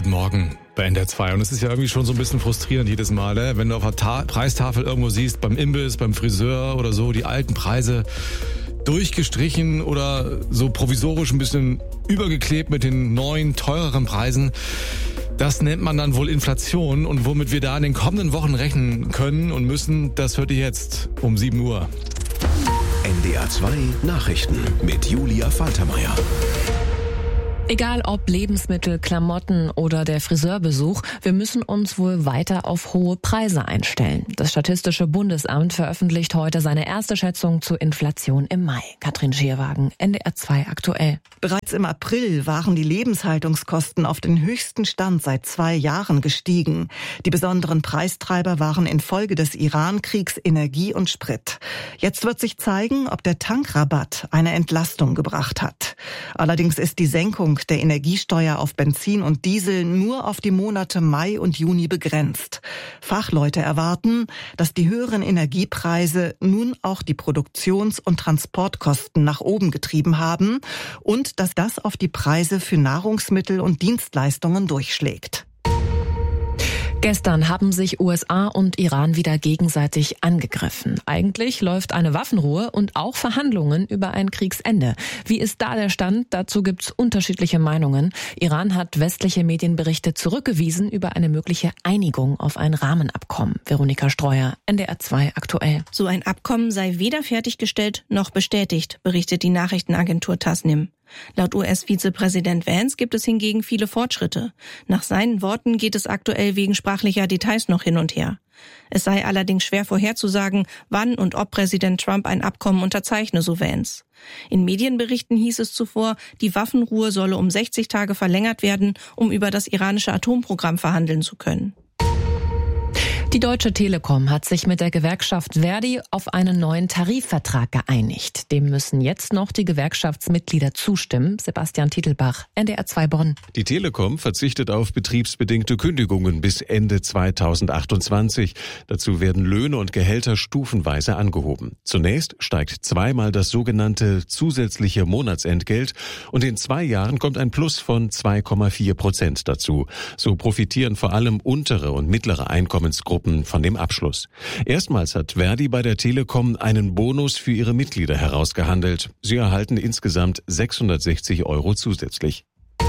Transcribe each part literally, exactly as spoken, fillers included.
Guten Morgen bei N D R zwei. Und es ist ja irgendwie schon so ein bisschen frustrierend jedes Mal, ne? Wenn du auf der Ta- Preistafel irgendwo siehst, beim Imbiss, beim Friseur oder so, die alten Preise durchgestrichen oder so provisorisch ein bisschen übergeklebt mit den neuen, teureren Preisen. Das nennt man dann wohl Inflation, und womit wir da in den kommenden Wochen rechnen können und müssen, das hört ihr jetzt um sieben Uhr. N D R zwei Nachrichten mit Julia Faltermeier. Egal ob Lebensmittel, Klamotten oder der Friseurbesuch, wir müssen uns wohl weiter auf hohe Preise einstellen. Das Statistische Bundesamt veröffentlicht heute seine erste Schätzung zur Inflation im Mai. Katrin Schierwagen, N D R zwei aktuell. Bereits im April waren die Lebenshaltungskosten auf den höchsten Stand seit zwei Jahren gestiegen. Die besonderen Preistreiber waren infolge des Iran-Kriegs Energie und Sprit. Jetzt wird sich zeigen, ob der Tankrabatt eine Entlastung gebracht hat. Allerdings ist die Senkung der Energiesteuer auf Benzin und Diesel nur auf die Monate Mai und Juni begrenzt. Fachleute erwarten, dass die höheren Energiepreise nun auch die Produktions- und Transportkosten nach oben getrieben haben und dass das auf die Preise für Nahrungsmittel und Dienstleistungen durchschlägt. Gestern haben sich U S A und Iran wieder gegenseitig angegriffen. Eigentlich läuft eine Waffenruhe und auch Verhandlungen über ein Kriegsende. Wie ist da der Stand? Dazu gibt's unterschiedliche Meinungen. Iran hat westliche Medienberichte zurückgewiesen über eine mögliche Einigung auf ein Rahmenabkommen. Veronika Streuer, N D R zwei aktuell. So ein Abkommen sei weder fertiggestellt noch bestätigt, berichtet die Nachrichtenagentur Tasnim. Laut U S-Vizepräsident Vance gibt es hingegen viele Fortschritte. Nach seinen Worten geht es aktuell wegen sprachlicher Details noch hin und her. Es sei allerdings schwer vorherzusagen, wann und ob Präsident Trump ein Abkommen unterzeichne, so Vance. In Medienberichten hieß es zuvor, die Waffenruhe solle um sechzig Tage verlängert werden, um über das iranische Atomprogramm verhandeln zu können. Die Deutsche Telekom hat sich mit der Gewerkschaft Verdi auf einen neuen Tarifvertrag geeinigt. Dem müssen jetzt noch die Gewerkschaftsmitglieder zustimmen. Sebastian Titelbach, N D R zwei Bonn. Die Telekom verzichtet auf betriebsbedingte Kündigungen bis Ende zweitausendachtundzwanzig. Dazu werden Löhne und Gehälter stufenweise angehoben. Zunächst steigt zweimal das sogenannte zusätzliche Monatsentgelt und in zwei Jahren kommt ein Plus von zwei Komma vier Prozent dazu. So profitieren vor allem untere und mittlere Einkommensgruppen von dem Abschluss. Erstmals hat Verdi bei der Telekom einen Bonus für ihre Mitglieder herausgehandelt. Sie erhalten insgesamt sechshundertsechzig Euro zusätzlich.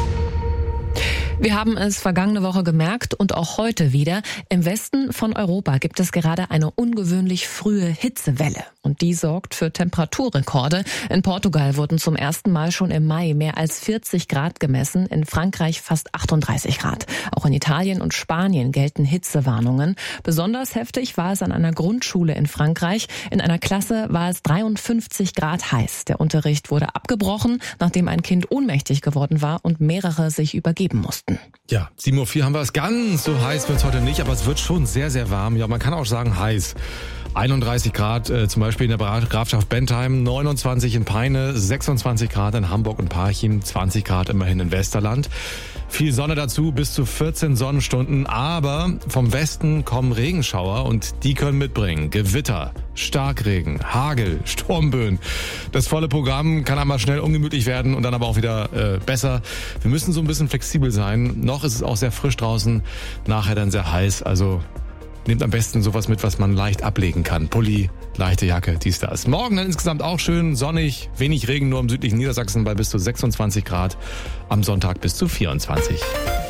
Wir haben es vergangene Woche gemerkt und auch heute wieder. Im Westen von Europa gibt es gerade eine ungewöhnlich frühe Hitzewelle. Und die sorgt für Temperaturrekorde. In Portugal wurden zum ersten Mal schon im Mai mehr als vierzig Grad gemessen, in Frankreich fast achtunddreißig Grad. Auch in Italien und Spanien gelten Hitzewarnungen. Besonders heftig war es an einer Grundschule in Frankreich. In einer Klasse war es dreiundfünfzig Grad heiß. Der Unterricht wurde abgebrochen, nachdem ein Kind ohnmächtig geworden war und mehrere sich übergeben mussten. Ja, sieben Uhr vier haben wir es. Ganz so heiß wird es heute nicht, aber es wird schon sehr, sehr warm. Ja, man kann auch sagen heiß. einunddreißig Grad äh, zum Beispiel in der Grafschaft Bentheim, neunundzwanzig in Peine, sechsundzwanzig Grad in Hamburg und Parchim, zwanzig Grad immerhin in Westerland. Viel Sonne dazu, bis zu vierzehn Sonnenstunden, aber vom Westen kommen Regenschauer und die können mitbringen Gewitter, Starkregen, Hagel, Sturmböen. Das volle Programm kann einmal schnell ungemütlich werden und dann aber auch wieder äh, besser. Wir müssen so ein bisschen flexibel sein. Noch ist es auch sehr frisch draußen, nachher dann sehr heiß, also nehmt am besten sowas mit, was man leicht ablegen kann. Pulli, leichte Jacke, dies, das. Morgen dann insgesamt auch schön sonnig, wenig Regen nur im südlichen Niedersachsen bei bis zu sechsundzwanzig Grad. Am Sonntag bis zu vierundzwanzig.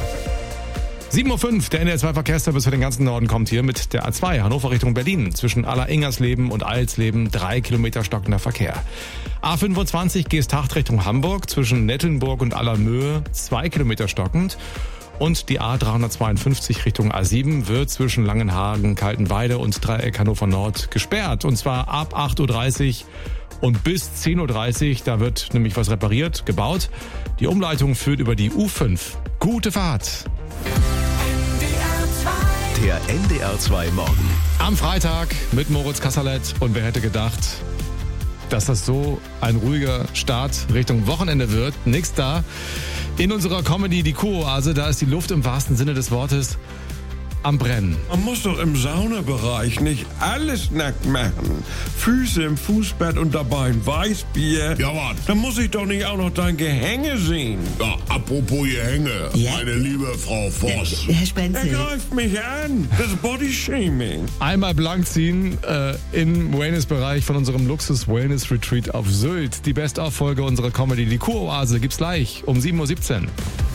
sieben Uhr fünf, der N D R zwei Verkehrsservice für den ganzen Norden kommt hier mit der A zwei Hannover Richtung Berlin. Zwischen Aller-Ingersleben und Alsleben drei Kilometer stockender Verkehr. A fünfundzwanzig Geesthacht Richtung Hamburg. Zwischen Nettelnburg und Allermöhe zwei Kilometer stockend. Und die A dreihundertzweiundfünfzig Richtung A sieben wird zwischen Langenhagen, Kaltenweide und Dreieck Hannover Nord gesperrt. Und zwar ab acht Uhr dreißig und bis zehn Uhr dreißig. Da wird nämlich was repariert, gebaut. Die Umleitung führt über die U fünf. Gute Fahrt! Der N D R zwei Morgen. Am Freitag mit Moritz Kasserlet. Und wer hätte gedacht, dass das so ein ruhiger Start Richtung Wochenende wird. Nix da. In unserer Comedy Die Kuroase, da ist die Luft im wahrsten Sinne des Wortes am Brennen. Man muss doch im Saunabereich nicht alles nackt machen. Füße im Fußbett und dabei ein Weißbier. Ja, was? Dann muss ich doch nicht auch noch dein Gehänge sehen. Ja, apropos Gehänge, Ja? meine liebe Frau Voss. Herr Er Spenzel. greift mich an. Das ist Bodyshaming. Einmal blank ziehen äh, im Wellness-Bereich von unserem Luxus-Wellness-Retreat auf Sylt. Die Best-of-Folge unserer Comedy, die Kuroase, gibt's gleich um sieben Uhr siebzehn.